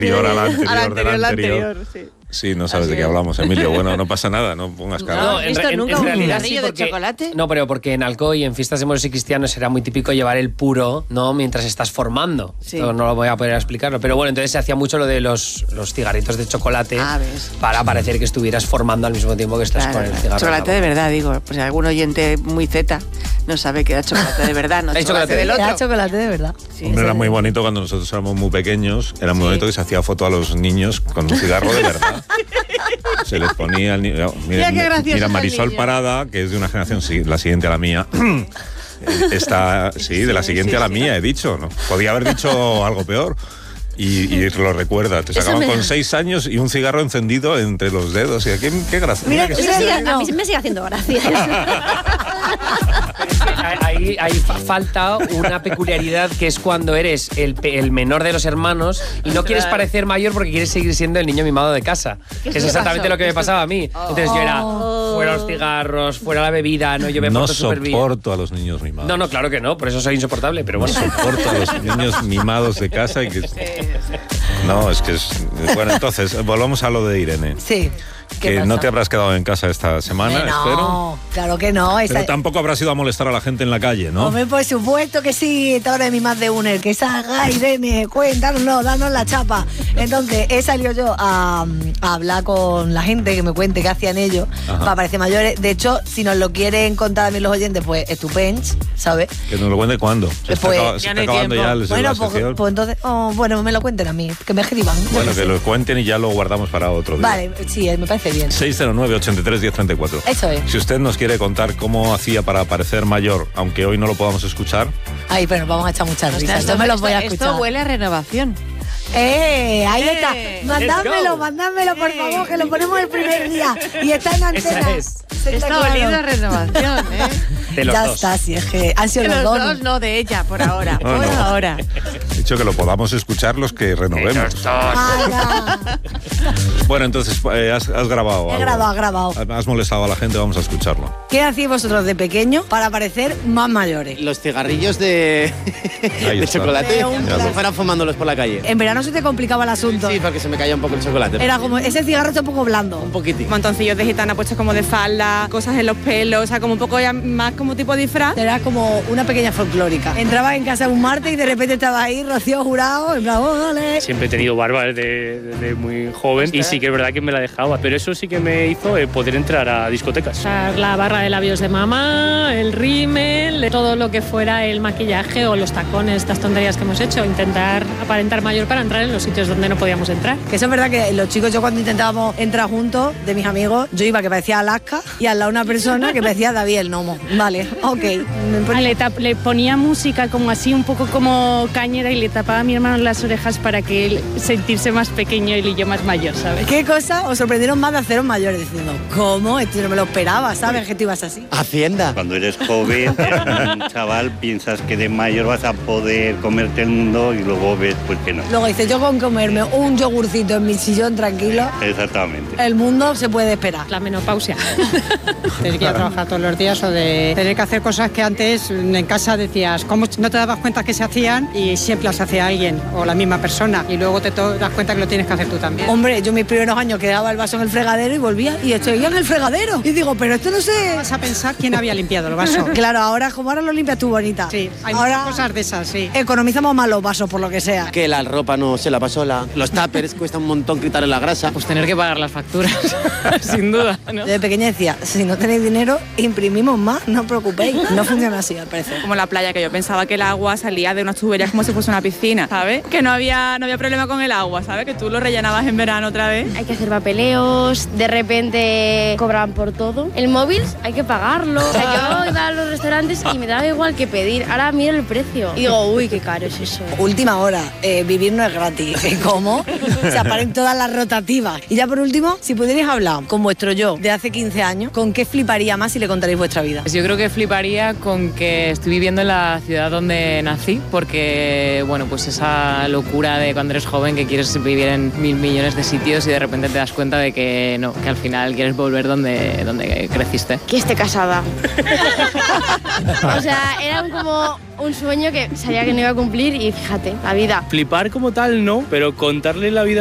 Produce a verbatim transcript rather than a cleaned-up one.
anterior a la anterior, a la anterior, del la anterior. anterior, sí. Sí, no sabes Así de qué es. hablamos, Emilio. Bueno, no pasa nada, no pongas cara. No, ¿No has en, visto en- nunca en un realidad sí, cigarrillo de porque- chocolate? No, pero porque en Alcoy y en fiestas de moros y cristianos era muy típico llevar el puro, ¿no? Mientras estás formando. Sí. Esto no lo voy a poder explicarlo. Pero bueno, entonces se hacía mucho lo de los, los cigarritos de chocolate Ah, ves. para parecer que estuvieras formando al mismo tiempo que estás Claro, con el claro. cigarro. Chocolate de verdad, digo. Pues si algún oyente muy zeta no sabe que era chocolate de verdad, no Hay chocolate chocolate. del otro. Era chocolate de verdad. Sí, Hombre, era sí. muy bonito cuando nosotros éramos muy pequeños. Era muy Sí. bonito que se hacía foto a los niños con un cigarro de verdad. Se les ponía al niño. Mira, Mira qué gracioso mira es el Marisol niño. Parada, que es de una generación, sí, la siguiente a la mía. Eh, Está, sí, de la siguiente sí, a la sí. mía, he dicho. ¿No? Podía haber dicho algo peor. Y, y lo recuerda. Te Eso sacaban me con da- seis años y un cigarro encendido entre los dedos. Y qué, qué gracia. Mira, qué eso simpático. sigue- a mí me sigue haciendo gracia. Ahí, ahí fa- falta una peculiaridad que es cuando eres el, pe- el menor de los hermanos y no quieres Claro. parecer mayor porque quieres seguir siendo el niño mimado de casa. Que es te exactamente pasó? lo que me ¿Qué te- pasaba a mí. Entonces yo era fuera los cigarros, fuera la bebida, no, yo me No porto súper bien. soporto a los niños mimados. No, no, claro que no, por eso soy insoportable, pero bueno. soporto a los niños mimados de casa y que no, es que es bueno. Entonces volvamos a lo de Irene, Sí. ¿Qué que pasa? no te habrás quedado en casa esta semana, Hombre, espero, no, claro que no. pero Esa- tampoco habrás ido a molestar a la gente en la calle, ¿no? Hombre, por supuesto que sí, esta hora de mi más de uno, el que salga, Irene, cuéntanos, danos la chapa. Entonces, he salido yo a, a hablar con la gente, que me cuente qué hacían ellos, Ajá. para parecer mayores. De hecho, si nos lo quieren contar a mí los oyentes, pues estupendo, ¿sabes? Que nos lo cuente cuándo. Se está, Pues, acaba- se ya está no hay acabando tiempo. ya el, Bueno, la pues, sección. pues entonces, oh, bueno, me lo cuenten a mí, que me escriban. yo Bueno, qué que sé. lo cuenten y ya lo guardamos para otro día. Vale, sí, me parece bien. seis cero nueve, ochenta y tres, diez treinta y cuatro. Eso es. Si usted nos quiere contar cómo hacía para parecer mayor, aunque hoy no lo podamos escuchar, Ay, pero nos vamos a echar muchas Ostras, risas. Yo me los voy a esto- escuchar. Esto huele a renovación. ¡Eh! Ahí Eh, está. let's Mandádmelo, go. mandádmelo, por Eh. favor, que lo ponemos el primer día. Y está en antena. Esa es. Sí, está Está claro. oliendo a renovación, ¿eh? De los ya dos. está, si es que han sido De los, los dos. dos, no, de ella, por ahora. No, por no. ahora. he dicho que lo podamos escuchar los que renovemos. Ala. Bueno, entonces, eh, has, has grabado He algo. grabado, he grabado. Has molestado a la gente, vamos a escucharlo. ¿Qué hacéis vosotros de pequeño para parecer más mayores? Los cigarrillos de, Ahí de está. chocolate, De un como plas- si fueran fumándolos por la calle. En verano se te complicaba el asunto. Sí, porque se me caía un poco el chocolate. Era como, ese cigarro está un poco blando. Un poquitín. Montoncillos de gitana puestos como de falda, cosas en los pelos, o sea, como un poco ya más como tipo disfraz. Era como una pequeña folclórica. Entrabas en casa un martes y de repente estabas ahí, Rocío Jurado, en plan, ¡ole! Siempre he tenido barba desde, desde muy joven y sí que es verdad que me la dejaba, pero eso sí que me hizo eh, poder entrar a discotecas. Usar la barra de labios de mamá, el rímel, todo lo que fuera el maquillaje o los tacones, estas tonterías que hemos hecho, intentar aparentar mayor para entrar en los sitios donde no podíamos entrar. Que eso es verdad que los chicos, yo cuando intentábamos entrar juntos, de mis amigos, yo iba que parecía Alaska y al lado una persona que parecía David el Nomo. Vale, ok. Me pon- Ah, le, tap- le ponía música como así, un poco como cañera y le tapaba a mi hermano las orejas para que él sentirse más pequeño y yo más mayor, ¿sabes? ¿Qué cosa os sorprendieron más de haceros mayores? Diciendo, ¿cómo? Esto yo no me lo esperaba, ¿sabes? Que tú ibas así. Hacienda. Cuando eres joven, eres un chaval, piensas que de mayor vas a poder comerte el mundo y luego ves pues que no. Luego dices, yo con comerme un yogurcito en mi sillón tranquilo, Exactamente. el mundo se puede esperar. La menopausia. Tener que ir a trabajar todos los días o de tener que hacer cosas que antes en casa decías, ¿cómo no te dabas cuenta que se hacían? Y siempre las hacía alguien o la misma persona. Y luego te to- das cuenta que lo tienes que hacer tú también. Hombre, yo mis primeros años quedaba el vaso en el fregadero y volvía y estoy en el fregadero. Y digo, pero esto no sé. Vas a pensar quién había limpiado el vaso. Claro, ahora como ahora lo limpias tú, bonita. Sí, hay ahora muchas cosas de esas, sí. economizamos más los vasos por lo que sea. Que la ropa no se lava sola. Los tuppers cuesta un montón quitarle la grasa. Pues tener que pagar las facturas, sin duda, ¿no? Yo de pequeña decía, si no tenéis dinero, imprimimos más, no os preocupéis. No funciona así, al parecer. Como la playa, que yo pensaba que el agua salía de unas tuberías como si fuese una piscina, ¿sabes? Que no había, no había problema con el agua, ¿sabes? Que tú lo rellenabas en verano otra vez. Hay que hacer papeleos, de repente cobran por todo. El móvil hay que pagarlo. O sea, yo iba a los restaurantes y me daba igual que pedir. Ahora miro el precio y digo, uy, qué caro es eso. Última hora, eh, vivir no es gratis. ¿Cómo? O sea, paren todas las rotativas. Y ya por último, si pudierais hablar con vuestro yo de hace quince años, ¿con qué fliparía más si le contaréis vuestra vida? Yo creo que fliparía con que estoy viviendo en la ciudad donde nací, porque, bueno, pues esa locura de cuando eres joven que quieres vivir en mil millones de sitios y de repente te das cuenta de que no, que al final quieres volver donde, donde creciste. Que esté casada. O sea, era como un sueño que sabía que no iba a cumplir y fíjate, la vida. Flipar como tal no, pero contarle la vida